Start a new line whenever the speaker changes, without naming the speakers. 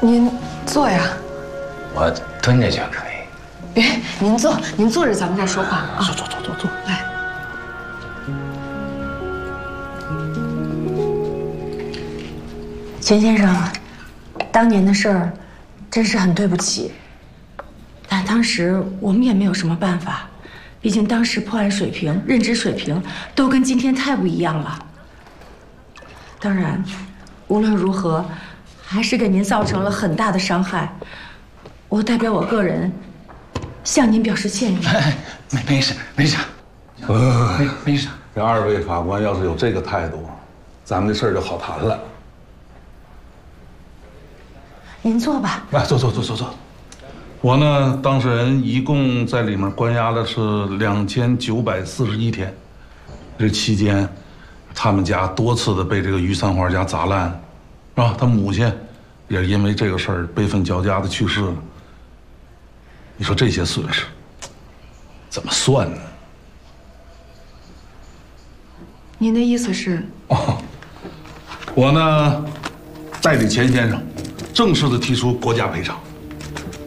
您坐呀。
我蹲着就可以。
别，您坐，您坐着，咱们再说话啊。
坐。
来。
钱先生，当年的事儿，真是很对不起。但当时我们也没有什么办法，毕竟当时破案水平、认知水平都跟今天太不一样了。当然，无论如何，还是给您造成了很大的伤害。我代表我个人，向您表示歉意。
没事。没事。
这2位法官要是有这个态度，咱们这事儿就好谈了。
您坐吧。
来，坐。我呢，当事人一共在里面关押的是2941天，这期间，他们家多次的被这个于三花家砸烂，是吧？他母亲也因为这个事儿悲愤交加的去世了。你说这些损失怎么算呢？
您的意思是？
我呢，代理钱先生，正式的提出国家赔偿。